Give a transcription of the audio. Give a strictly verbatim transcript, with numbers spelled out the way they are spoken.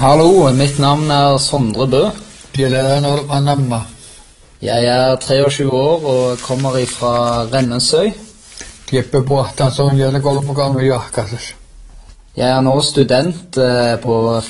Hallo, mitt navn er Sondre Bø. Jeg er treogtyve år og kommer fra Rennesøy. Jeg er nå student på